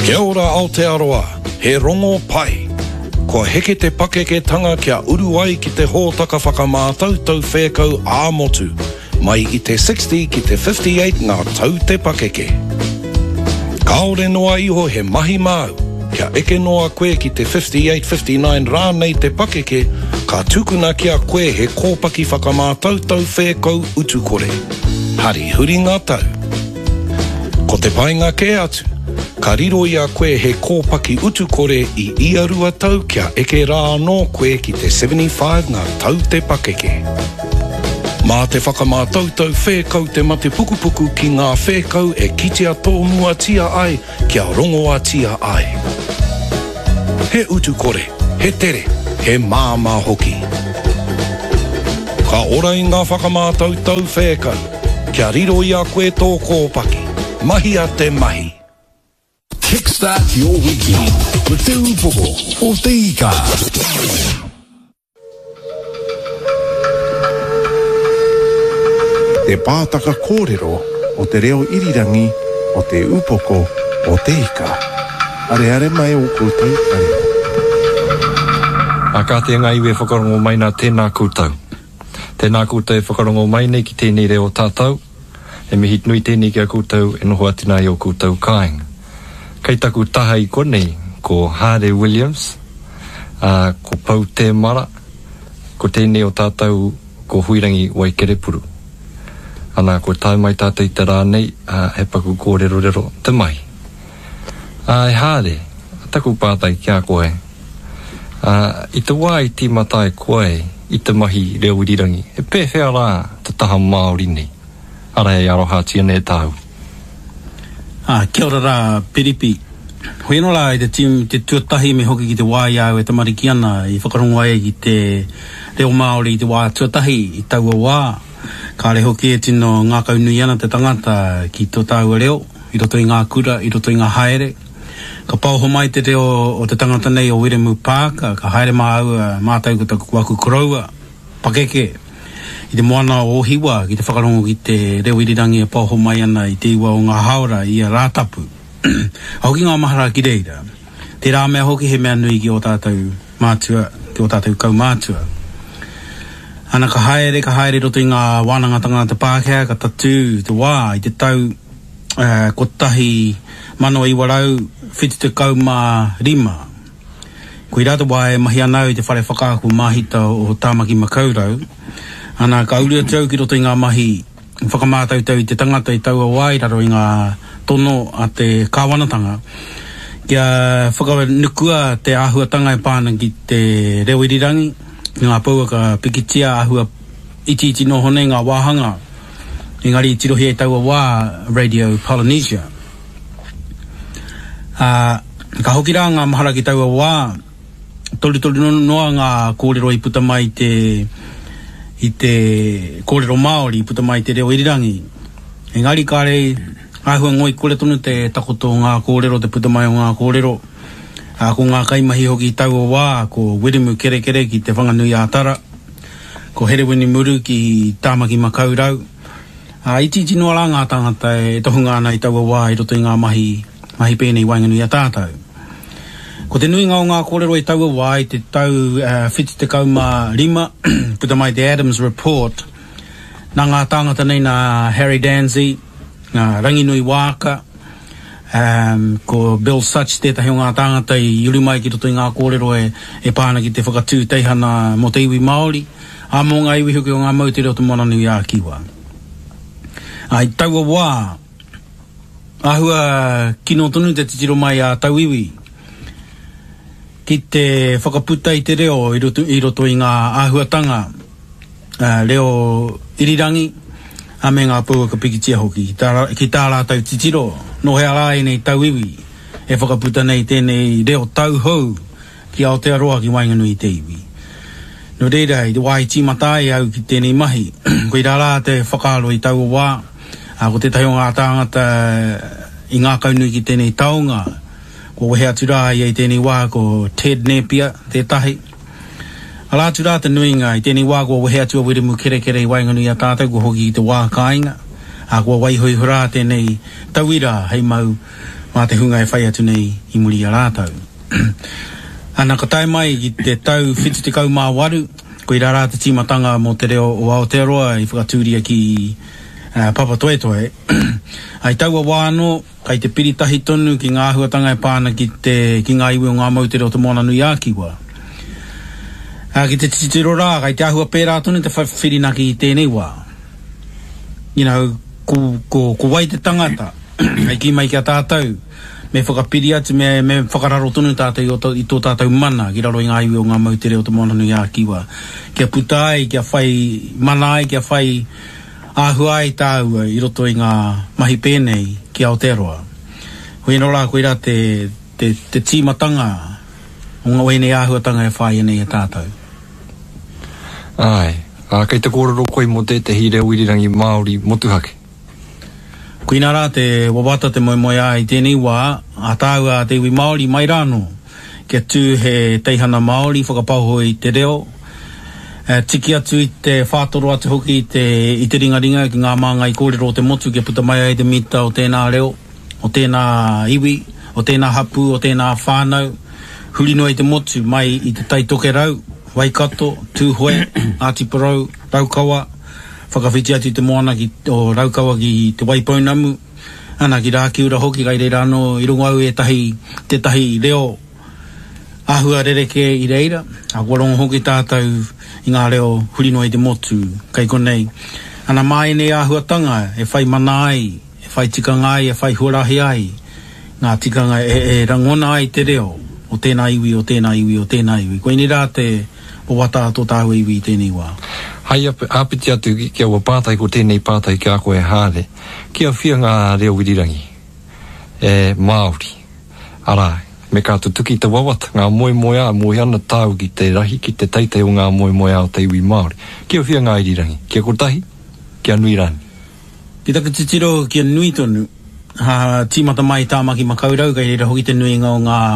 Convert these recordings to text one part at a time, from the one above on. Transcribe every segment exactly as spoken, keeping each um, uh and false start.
Kia ora Aotearoa, he rongo pai. Ko heke te pakeketanga kia uru ai ki te hōtaka whakamātautau whēkau āmotu, mai i te sixty ki te fifty-eight ngā tau te pakeke. Kaore noa iho he mahi māu, kia eke noa koe ki te fifty-eight fifty-nine rānei te pakeke, ka tukuna kia koe he kōpaki whakamātautau whēkau utukore. Hari huri ngā tau. Ko te painga ke atu, ka riro ia koe he kōpaki utukore i ia rua tau kia eke rā no koe ki te seventy-five ngā tau te pakeke. Mā te whakamātautau whēkau te mate pukupuku ki ngā whēkau e kitea tōmua tia ai kia rongoa tia ai. He utukore, he tere, he māmā hoki. Ka ora i ngā whakamātautau whēkau, kia riro ia koe tō kōpaki, mahi a te mahi. Kickstart your weekend with Te Upoko o Te Ika. Te pātaka kōrero o te reo irirangi o Te Upoko o Te Ika. Are are mai o koutou kareo. A ka te ngai we whakarongo mai nā tēnā koutou. Tēnā koutou e whakarongo mai nei ki tēnei reo tātou. E mihi nui tēnei ki a koutou e noho atina i o koutou kāinga. Kei taku taha i konei, ko Hardy Williams, uh, ko Pau Te Mara, ko tēnei o tātou ko Huirangi Waikerepuru. Ana ko tāu mai tātou i te rānei, uh, he paku kōrero rero te mai. Uh, e Hardy, taku pātai kia koe. Uh, I te wā i ti matai koe, i te mahi reo irirangi, e pēwhea rā te taha Māori nei. Ara e aroha tia ne tāu. Ah, kia ora rā, Piripi. Hoi no la i te tim, te tuatahi me hoki ki te wāi au e te mariki ana i whakarongo ai ki te reo Māori i te wā tuatahi i taua wā. Ka re hoki e tino ngā kaunui ana te tangata ki tō taua reo, i roto i ngā kura, i roto i ngā haere. Ka pauho mai te reo o te tangata nei o Wiremu Pāka, ka haere mā au mātau ko taku waku koroua, pakeke. I te moana o hiwa ki te whakarongo ki te reo irirangi e pauho mai ana i te iwa o ngā haora i a rātapu. Hoki ngā mahara ki reira. Te rā mea hoki he mea nui ki o tātou mātua, ki o tātou kau mātua. Ana ka haere, ka haere roto i ngā wānanga tangata Pākehā, ka tatu te wā i te tau uh, kotahi mano i warau whiti te kau mā rima. Kui rāta wā e mahi anau i te whare whakāku māhita o Tāmaki Makaurau. Ana ka uria tau ki roto i ngā mahi whakamātautau i te tangata i taua wai raro i ngā tono a te kāwanatanga. Kia whakanukua te āhuatanga e pāna ki te reo irirangi, ki ngā paua ka pikitia āhua iti iti no hone ngā wāhanga, i ngari i tirohi e taua wā Radio Polynesia. Uh, ka hoki rā ngā mahara ki taua wā, toli toli noa ngā kōrero i puta mai te i te kōrero Māori puta mai te reo irirangi. Engari kāre āhua ngoi kore tonu te takoto ngā kōrero, te puta mai o ngā kōrero. A ko ngā kaimahi hoki tau o wā, ko Wiremu Kere Kere ki te Whanganui Ātara, ko Herewini Muru ki Tāmaki Makaurau. A iti iti noa rā ngā tangata e tohunga ana i tau o wā i roto i ngā mahi, mahi pēnei Wainganui a tātou. Ko te nui ngā o ngā kōrero i taua wā i te tau uh, whiti te kauma rima, puta mai te Adams Report, nā ngā tāngata nei nā Harry Danzy, nā Ranginui Wāka, um, ko Bill Such tētahi o ngā tāngata i uru mai ki roto i ngā kōrero e, e pāna ki te whakatū teihana mo te iwi Māori, a mō ngā iwi huki o ngā mautere o te monanui a Kiwa. A i taua wā, ahua kino tonu te titiro mai a tau iwi, ki te whakaputa i te reo i roto i, roto i ngā āhuatanga uh, reo irirangi a me ngā pua ka pikitia hoki ki tā, ki tā rātau titiro no hea rā nei tau iwi e whakaputa nei tēnei reo tau hou ki Aotearoa ki Wainganui te iwi. No reira i te wai tīmatai au ki tēnei mahi koe rā te whakaaro i tau o wā a ko te tahi o ngā tāngata i ngā kaunui ki tēnei taonga ko wehe atu rā i tēnei wā ko Ted Napier, te tahi. Ala atu rā te nuinga i tēnei wā ko wehe atu a Wiremu Kere Kere i Wainganui a tātou ko hoki i te wā kāinga. A ko waihui hurā tēnei tauira hei mau mā te hunga e whai atu nei i muri a rātau. Ana ka tae mai i te tau whitu te kau mā waru, ko i rā te tīmatanga mō te reo o Aotearoa i whakatūria ki uh, Papa Toe Toe. Ai taua wāno, kai te piritahi tonu ki ngā huatanga e pāna ki, te, ki ngā iwi o ngā mau te reo te mōna nui ākiwa. Uh, ki te titiro rā, kai te ahua pērā tonu te whirinaki i tēnei wā. You know, ko, ko, ko wai te tangata, ai ki mai ki a tātou, me whakapiri atu, me, me whakararo tonu tātou i, i tō tātou mana, ki raro i ngā iwi o ngā mau te reo te mōna nui ākiwa. Kia putai, kia whai manai, kia whai āhua ai tāua i roto i ngā mahi pēnei ki Aotearoa. Hui no rā koe rā te, te, te tīmatanga o ngā wēnei āhuatanga e whai nei e tātou. Ai, a kei te kōrero koe mo te te hire uirirangi Māori motuhake. Kuina rā te wawata te moe moe ai tēnei wā, a tāua te iwi Māori mai rāno, kia tū he teihana Māori whakapauho i te reo, Uh, tiki atu i te whātoro atu hoki i te, i te ringa ringa ki ngā māngai kōrero o te motu kia puta mai ai te mita o tēnā reo, o tēnā iwi, o tēnā hapu, o tēnā whānau, hurino i te motu mai i te taitoke rau, Waikato, Tūhoe, Ātiparau, Raukawa, whakawhiti atu i te moana ki, o Raukawa ki te Waipounamu, ana ki Rākiura hoki kai reira anō i rungo au e tahi, te tahi reo, ahua rereke i reira, a warongo hoki tātou i ngā reo hurino i te motu, kai konei. Ana mai nei ahuatanga, e whai mana ai, e whai tikanga ai, e whai huarahi ai, ngā tikanga e, e rangona ai te reo, o tēnā iwi, o tēnā iwi, o tēnā iwi. Koe ni rā te o wata tō tāhu iwi i tēnei wā. Hai apiti atu ki kia ua pātai ko tēnei pātai ki a koe hāre, kia whia ngā reo wirirangi, e Māori, arai. Me kātu tuki te wawata, ngā moe moe a, moe ana tāu ki te rahi, ki te teitei o ngā moe moe a o te iwi Māori. Kia whia ngā irirangi, kia kotahi, kia nui rani. Ki taka titiro kia nui tonu, ha, tīmata mai tāmaki makaurau, kai reira hoki te nui ngā o ngā,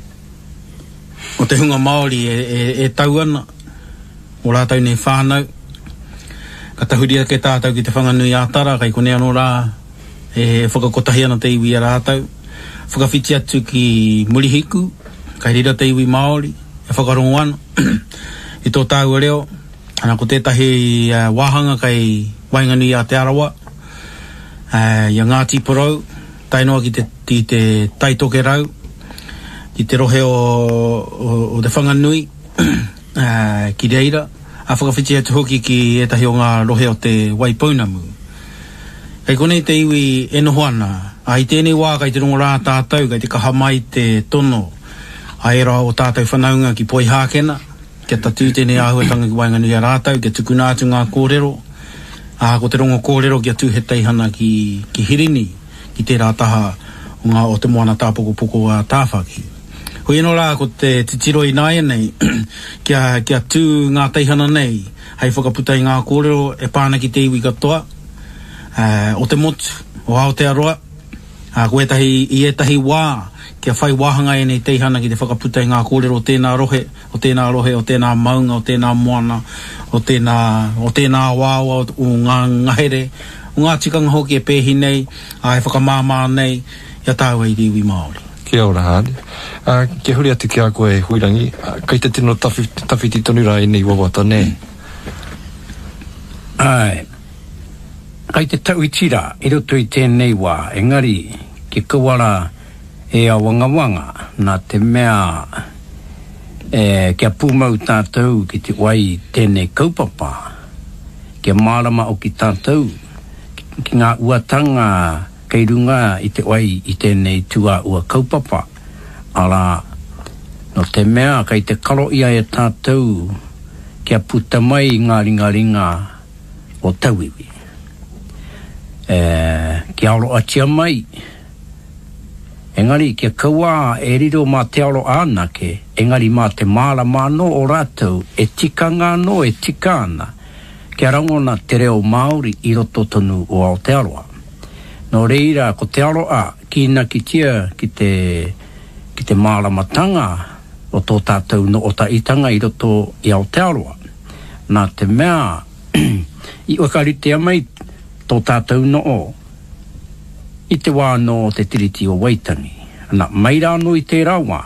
o te hunga Māori e, e, e tau ana, o rātau nei whānau. Ka tahuria ke tātau ki te whanganui ātara, kai kone anō rā, e whakakotahi ana te iwi a rātau. Whakawhiti atu ki Murihiku, kai rira te iwi Māori, e whakarongo ana, i tō tāua reo, ana ko tētahi uh, wāhanga kai Wainganui a te Arawa, uh, ia Ngāti Porou, tainoa ki te, ki te taitoke rau, ki te rohe o, o, o te whanganui, uh, ki reira, a whakawhiti atu hoki ki etahi o ngā rohe o te Waipounamu. Kai konei te iwi e noho ana, ai tēnei wā kai te rongo rā tātou, kai te kaha mai te tono, ai rā o tātou whanaunga ki poi hākena, kia tatu tēnei āhuatanga ki Wainganui a rātou, kia tukuna atu ngā kōrero, a ko te rongo kōrero kia tu he teihana ki, ki Hirini, ki tērā taha o ngā o te moana tāpoko poko a tāwhaki. Hui no rā ko te titiro i nāia nei, kia, kia tu ngā teihana nei, hei whakaputai ngā kōrero e pāna ki te iwi katoa, uh, o te motu, o Aotearoa, a koe tahi, i e tahi wā, kia whai wāhanga e nei teihana ki te whakaputai ngā kōrero o tēnā rohe, o tēnā rohe, o tēnā maunga, o tēnā moana, o tēnā, o tēnā wāua, o ngā ngahere, o ngā tikanga hoki e pēhi nei, a e whakamāmā nei, ia tāua i riwi Māori. Kia ora hāre. Uh, kia huri atu ki a koe huirangi, uh, kai te tino tawhiti tonu rā i nei wawata, ne? Ai. Kai te tau i tira, i roto i tēnei wā, engari, ki kawara e a wanga wanga, nā te mea e, kia pūmau tātou ki te wai tēnei kaupapa, kia mārama o ki tātou, ki, ki ngā uatanga kei runga i te wai i tēnei tua ua kaupapa, ala no te mea kai te karo ia e tātou, kia puta mai ngā ringa ringa o tauiwi. Eh, kia alo atia mai, engari kia kaua e riro mā te alo ānake, engari mā te māla māno o rātou, e tika ngā no, e tika ana, kia rangona te reo Māori i roto tonu o Aotearoa. No reira, ko te alo a, ki na ki tia, ki te, ki te māla matanga, o tō tātou no o taitanga i roto i Aotearoa. Nā te mea, i wakaritea mai, tō tātou no o, i te wā no te tiriti o Waitangi. ana mai rā no i te rawa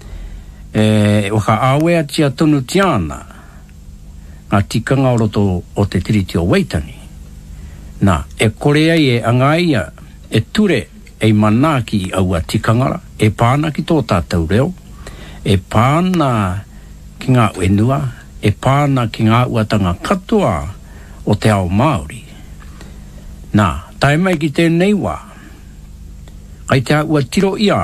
e waka awea tia tonu tiana ngā tikanga o roto o te tiriti o Waitangi na e korea i e angaia e ture e manaki i aua tikangara e pāna ki tō tātou reo e pāna ki ngā wenua e pāna ki ngā uatanga katoa o te ao Māori nā tai mai ki tēnei wā ai te ua tiro ia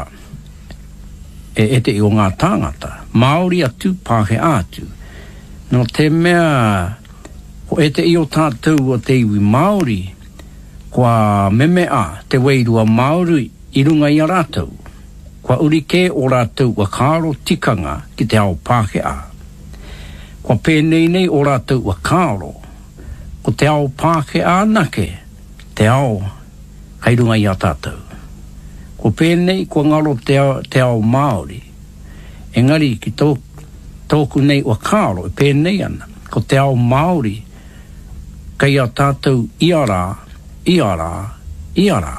e e te i o ngā tāngata Māori atu pāhe atu no te mea o e te i o tātou o te iwi Māori kua meme a te weirua Māori i runga i a rātou kua uri ke o rātou wa kāro tikanga ki te ao pāhe a kua pēnei nei o rātou wa kāro ko te ao pāhe a nake te ao kai runga i a tātou ko pēnei kua ngaro te ao, te ao Māori engari ki tō, tōku nei wa kāro e pēnei ana ko te ao Māori kai a tātou iara iara iara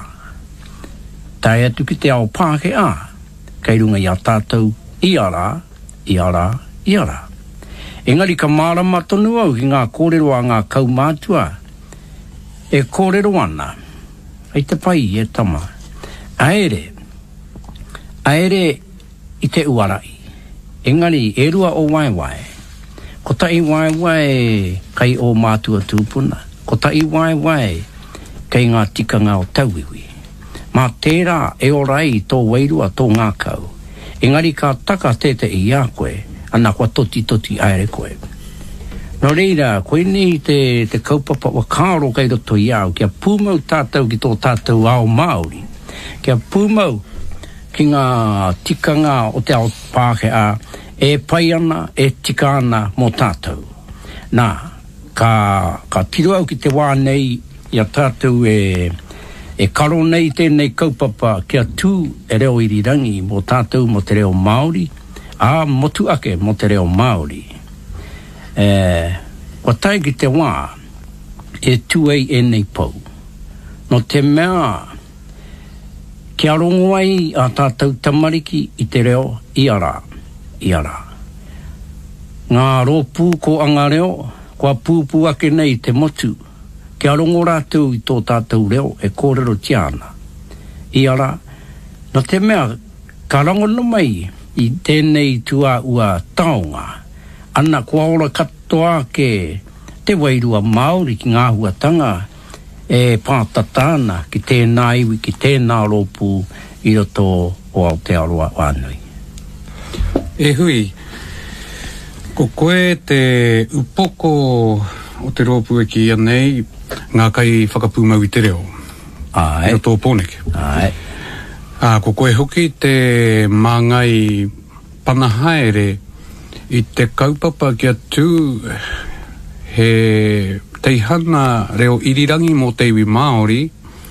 tai atu ki te ao pāke a kai runga i a tātou iara iara iara engari ka mārama tonu au ki ngā kōrero a ngā kaumātua e kōrero ana ai te pai e tama aere aere i te uarai engari e rua o waiwai ko tai waiwai kai o mātua tūpuna ko tai waiwai kai ngā tikanga o tauiwi mā tērā e orai tō wairua tō ngā kau engari ka taka tete i a koe ana kua toti toti aere koe no reira koe nei te, te kaupapa wa kāro kai roto i au kia pūmau tātou ki tō tātou ao Māori kia pūmau ki ngā tikanga o te ao pāke a e pai ana e tika ana mō tātou nā ka, ka tiro au ki te wā nei ia tātou e e karo nei tēnei kaupapa kia tū e reo irirangi mō tātou mō te reo Māori a motu ake mō te reo Māori e kua tai ki te wā e tūei e nei pou no te mea kia rongo ai a tātou tamariki i te reo iara iara ngā rōpū ko anga reo kua pūpū ake nei te motu kia rongo rātou i tō tātou reo e kōrero tiana iara no te mea ka rangono mai i tēnei tua ua taonga ana kua ora katoa ke te wairua Māori ki ngā huatanga e pātatana ki tēnā iwi ki tēnā rōpū i roto o Aotearoa wānui e hui ko koe te upoko o te rōpū e ki ia nei ngā kai whakapūmau i te reo ai o tō pōneke ai a ko koe hoki te māngai panahaere i te kaupapa kia tū he teihana reo irirangi mō te iwi Māori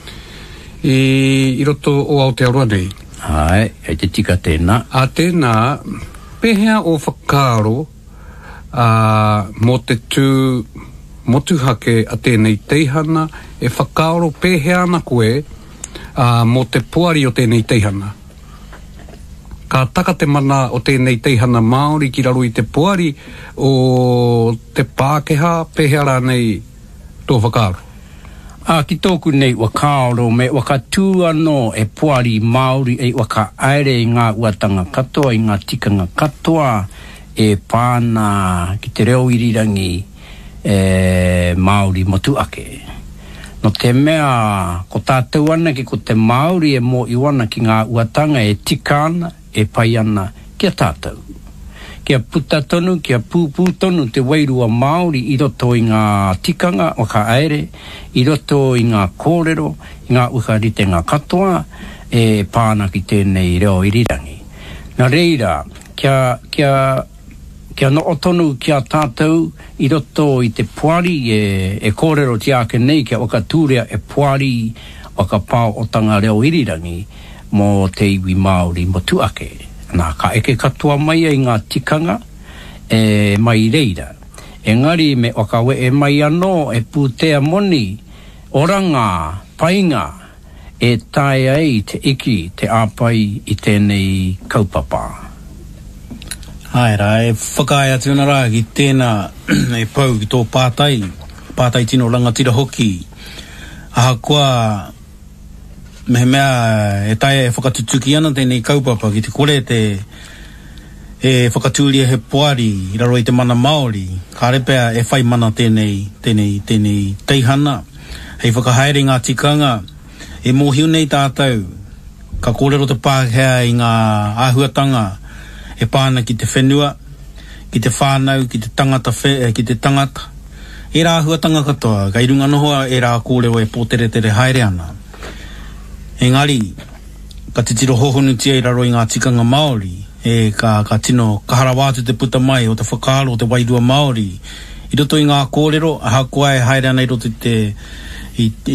i, i roto o Aotearoa nei ai e te tika tēnā a tēnā pehea o whakaro a mō te tū motuhake a tēnei teihana e whakaoro pehea ana koe a mō te puari o tēnei teihana ka taka te mana o tēnei teihana Māori ki raro i te puari o te Pākehā pehea rā nei tō whakaaro a ki tōku nei wakaoro me wakatū anō e puari Māori e waka aere i ngā uatanga katoa i ngā tikanga katoa e pāna ki te reo irirangi e Māori motu ake no te mea ko tātou ana ki ko te Māori e mō iwana ki ngā uatanga e tikana e pai ana kia tātou kia puta tonu, kia pūpū tonu te wairua Māori i roto i ngā tikanga o ka aere, i roto i ngā kōrero, i ngā uharite ngā katoa, e pāna ki tēnei reo irirangi. Nā reira, kia, kia, kia no otonu kia tātou i roto i te puari e, e kōrero ti ake nei kia o ka tūrea e puari o ka pāo o tanga reo irirangi mō te iwi Māori mo tuake. Nā ka eke katoa mai i ngā tikanga e mai reira. Engari me o ka we e mai anō e pūtea moni, oranga, painga, e tae ai te iki te āpai i tēnei kaupapa. Haera, e whakae atu na rā ki tēnā e pau ki tō pātai, pātai tino rangatira hoki. Aha kua mehe mea e tae e whakatutuki ana tēnei kaupapa ki te kore te e whakatūria he poari i raro i te mana Māori. Ka repea e whai mana tēnei, tēnei, tēnei teihana. Hei whakahaere ngā tikanga e mōhiu nei tātou. Ka kōrero te Pākehā i ngā āhuatanga e pāna ki te whenua, ki te whānau, ki te tangata, whe, ki te tangata. E rā āhuatanga katoa, ka irunga nohoa e rā kōrero e pōtere tere haere ana. Engari, ka te tiro hohonu tia i raro i ngā tikanga Māori, e ka, ka tino kahara wātu te puta mai o te whakaaro o te wairua Māori. I roto i ngā kōrero, aha koa e haere ana i roto te, i,